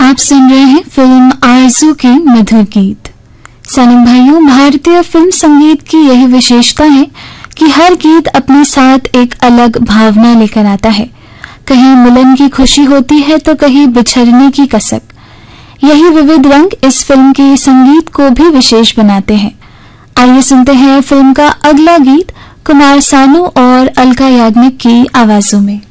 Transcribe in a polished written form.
आप सुन रहे हैं फिल्म आरज़ू के मधुर गीत। सनम भाइयों, भारतीय फिल्म संगीत की यही विशेषता है कि हर गीत अपने साथ एक अलग भावना लेकर आता है। कहीं मिलन की खुशी होती है तो कहीं बिछड़ने की कसक। यही विविध रंग इस फिल्म के संगीत को भी विशेष बनाते हैं। आइए सुनते हैं फिल्म का अगला गीत कुमार सानू और अलका याग्निक की आवाजों में।